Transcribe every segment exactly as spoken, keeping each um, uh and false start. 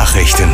Nachrichten.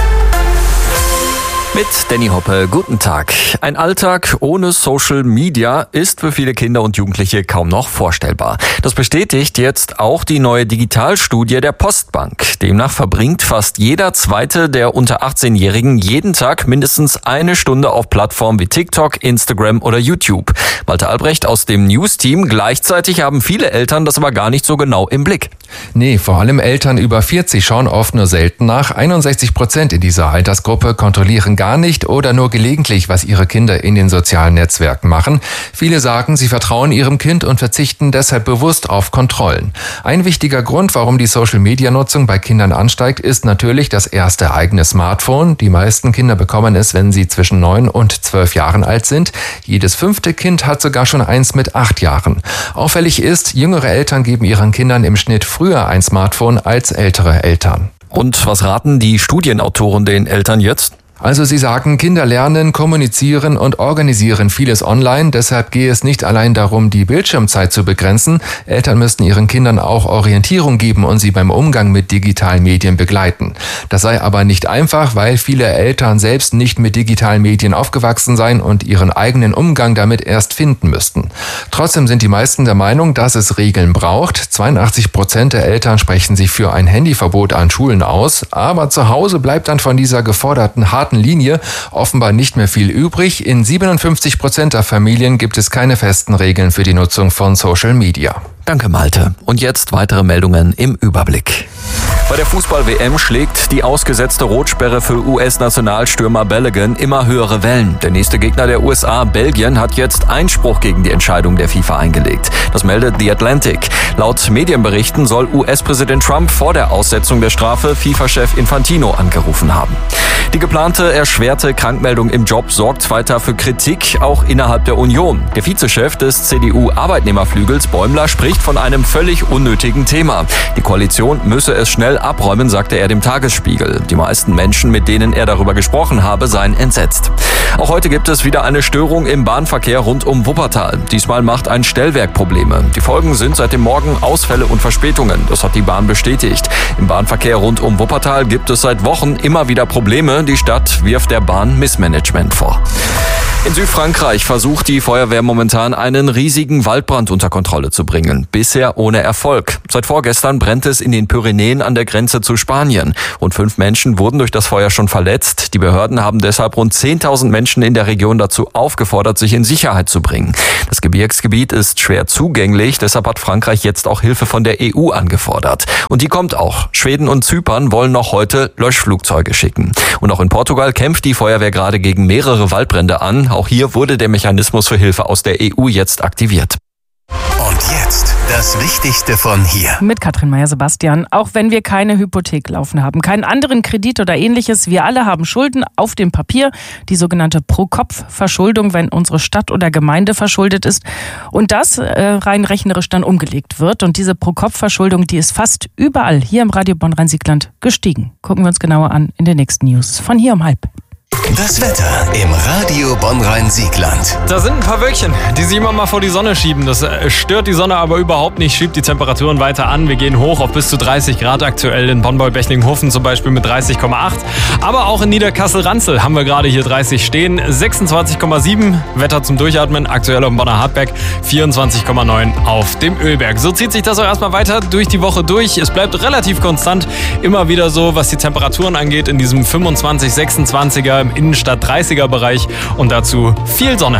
Mit Danny Hoppe, guten Tag. Ein Alltag ohne Social Media ist für viele Kinder und Jugendliche kaum noch vorstellbar. Das bestätigt jetzt auch die neue Digitalstudie der Postbank. Demnach verbringt fast jeder Zweite der unter achtzehnjährigen jeden Tag mindestens eine Stunde auf Plattformen wie TikTok, Instagram oder YouTube. Malte Albrecht aus dem News-Team. Gleichzeitig haben viele Eltern das aber gar nicht so genau im Blick. Nee, vor allem Eltern über vierzig schauen oft nur selten nach. einundsechzig Prozent in dieser Altersgruppe kontrollieren gar nicht oder nur gelegentlich, was ihre Kinder in den sozialen Netzwerken machen. Viele sagen, sie vertrauen ihrem Kind und verzichten deshalb bewusst auf Kontrollen. Ein wichtiger Grund, warum die Social-Media-Nutzung bei Kindern ansteigt, ist natürlich das erste eigene Smartphone. Die meisten Kinder bekommen es, wenn sie zwischen neun und zwölf Jahren alt sind. Jedes fünfte Kind hat sogar schon eins mit acht Jahren. Auffällig ist, jüngere Eltern geben ihren Kindern im Schnitt früher ein Smartphone als ältere Eltern. Und was raten die Studienautoren den Eltern jetzt? Also sie sagen, Kinder lernen, kommunizieren und organisieren vieles online. Deshalb gehe es nicht allein darum, die Bildschirmzeit zu begrenzen. Eltern müssten ihren Kindern auch Orientierung geben und sie beim Umgang mit digitalen Medien begleiten. Das sei aber nicht einfach, weil viele Eltern selbst nicht mit digitalen Medien aufgewachsen seien und ihren eigenen Umgang damit erst finden müssten. Trotzdem sind die meisten der Meinung, dass es Regeln braucht. zweiundachtzig Prozent der Eltern sprechen sich für ein Handyverbot an Schulen aus. Aber zu Hause bleibt dann von dieser geforderten harten Linie offenbar nicht mehr viel übrig. In siebenundfünfzig Prozent der Familien gibt es keine festen Regeln für die Nutzung von Social Media. Danke, Malte. Und jetzt weitere Meldungen im Überblick. Bei der Fußball-W M schlägt die ausgesetzte Rotsperre für U S-Nationalstürmer Balogun immer höhere Wellen. Der nächste Gegner der U S A, Belgien, hat jetzt Einspruch gegen die Entscheidung der FIFA eingelegt. Das meldet The Atlantic. Laut Medienberichten soll U S-Präsident Trump vor der Aussetzung der Strafe FIFA-Chef Infantino angerufen haben. Die geplante erschwerte Krankmeldung im Job sorgt weiter für Kritik, auch innerhalb der Union. Der Vizechef des C D U-Arbeitnehmerflügels, Bäumler, spricht von einem völlig unnötigen Thema. Die Koalition müsse es schnell abräumen, sagte er dem Tagesspiegel. Die meisten Menschen, mit denen er darüber gesprochen habe, seien entsetzt. Auch heute gibt es wieder eine Störung im Bahnverkehr rund um Wuppertal. Diesmal macht ein Stellwerk Probleme. Die Folgen sind seit dem Morgen Ausfälle und Verspätungen. Das hat die Bahn bestätigt. Im Bahnverkehr rund um Wuppertal gibt es seit Wochen immer wieder Probleme. Die Stadt wirft der Bahn Missmanagement vor. In Südfrankreich versucht die Feuerwehr momentan einen riesigen Waldbrand unter Kontrolle zu bringen. Bisher ohne Erfolg. Seit vorgestern brennt es in den Pyrenäen an der Grenze zu Spanien. Rund fünf Menschen wurden durch das Feuer schon verletzt. Die Behörden haben deshalb rund zehntausend Menschen in der Region dazu aufgefordert, sich in Sicherheit zu bringen. Das Gebirgsgebiet ist schwer zugänglich. Deshalb hat Frankreich jetzt auch Hilfe von der E U angefordert. Und die kommt auch. Schweden und Zypern wollen noch heute Löschflugzeuge schicken. Und auch in Portugal kämpft die Feuerwehr gerade gegen mehrere Waldbrände an. Auch hier wurde der Mechanismus für Hilfe aus der E U jetzt aktiviert. Und jetzt das Wichtigste von hier. Mit Katrin Meyer-Sebastian. Auch wenn wir keine Hypothek laufen haben, keinen anderen Kredit oder ähnliches, wir alle haben Schulden auf dem Papier, die sogenannte Pro-Kopf-Verschuldung, wenn unsere Stadt oder Gemeinde verschuldet ist und das äh, rein rechnerisch dann umgelegt wird. Und diese Pro-Kopf-Verschuldung, die ist fast überall hier im Radio Bonn-Rhein-Siegland gestiegen. Gucken wir uns genauer an in den nächsten News von hier um halb. Das Wetter im Radio Bonn-Rhein-Siegland. Da sind ein paar Wölkchen, die sich immer mal vor die Sonne schieben. Das stört die Sonne aber überhaupt nicht, schiebt die Temperaturen weiter an. Wir gehen hoch auf bis zu dreißig Grad aktuell in Bonn-Bechtlinghofen zum Beispiel mit dreißig Komma acht. Aber auch in Niederkassel-Ranzel haben wir gerade hier dreißig stehen. sechsundzwanzig Komma sieben, Wetter zum Durchatmen, aktuell auf dem Bonner Hartberg. vierundzwanzig Komma neun auf dem Ölberg. So zieht sich das auch erstmal weiter durch die Woche durch. Es bleibt relativ konstant, immer wieder so, was die Temperaturen angeht, in diesem fünfundzwanzig, sechsundzwanziger im Innenstadt dreißiger Bereich und dazu viel Sonne.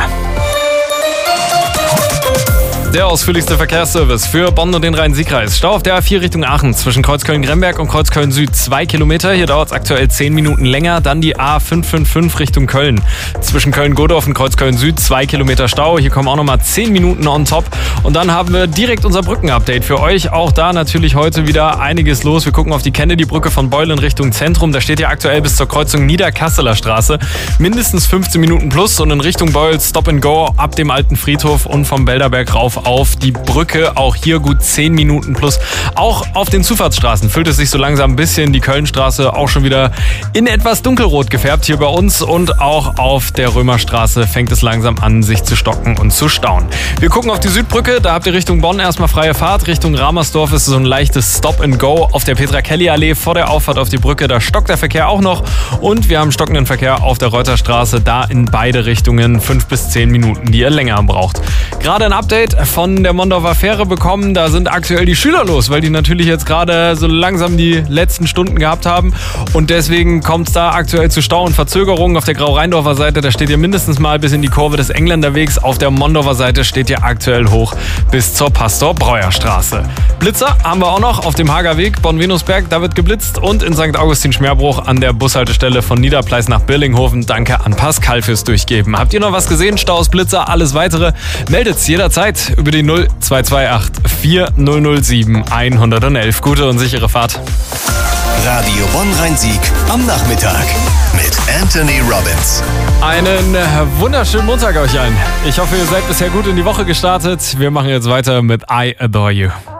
Der ausführlichste Verkehrsservice für Bonn und den Rhein-Sieg-Kreis. Stau auf der A vier Richtung Aachen zwischen Kreuzköln-Gremberg und Kreuzköln-Süd zwei Kilometer. Hier dauert es aktuell zehn Minuten länger. Dann die A fünf fünf fünf Richtung Köln. Zwischen Köln-Godorf und Kreuzköln-Süd zwei Kilometer Stau. Hier kommen auch nochmal zehn Minuten on top. Und dann haben wir direkt unser Brückenupdate für euch. Auch da natürlich heute wieder einiges los. Wir gucken auf die Kennedy-Brücke von Beulen Richtung Zentrum. Da steht ja aktuell bis zur Kreuzung Niederkasseler Straße mindestens fünfzehn Minuten plus. Und in Richtung Beul Stop and Go ab dem alten Friedhof und vom Belderberg rauf auf die Brücke. Auch hier gut zehn Minuten plus. Auch auf den Zufahrtsstraßen füllt es sich so langsam ein bisschen. Die Kölnstraße auch schon wieder in etwas dunkelrot gefärbt hier bei uns. Und auch auf der Römerstraße fängt es langsam an, sich zu stocken und zu stauen. Wir gucken auf die Südbrücke. Da habt ihr Richtung Bonn erstmal freie Fahrt. Richtung Ramersdorf ist so ein leichtes Stop-and-Go. Auf der Petra-Kelly-Allee vor der Auffahrt auf die Brücke, da stockt der Verkehr auch noch. Und wir haben stockenden Verkehr auf der Reuterstraße. Da in beide Richtungen fünf bis zehn Minuten, die ihr länger braucht. Gerade ein Update von der Mondorfer Fähre bekommen. Da sind aktuell die Schüler los, weil die natürlich jetzt gerade so langsam die letzten Stunden gehabt haben. Und deswegen kommt es da aktuell zu Stau und Verzögerungen. Auf der Grau-Rheindorfer Seite, da steht ihr mindestens mal bis in die Kurve des Engländerwegs. Auf der Mondorfer Seite steht ihr aktuell hoch bis zur Pastor-Breuer-Straße. Blitzer haben wir auch noch auf dem Hager Weg, Bonn-Venusberg. Da wird geblitzt. Und in Sankt Augustin-Schmerbruch an der Bushaltestelle von Niederpleis nach Birlinghofen. Danke an Pascal fürs Durchgeben. Habt ihr noch was gesehen? Staus, Blitzer, alles weitere? Meldet's jederzeit über die null zwei zwei acht vier null null sieben eins eins eins. Gute und sichere Fahrt. Radio Bonn-Rhein-Sieg am Nachmittag mit Anthony Robbins. Einen wunderschönen Montag euch allen. Ich hoffe, ihr seid bisher gut in die Woche gestartet. Wir machen jetzt weiter mit I Adore You.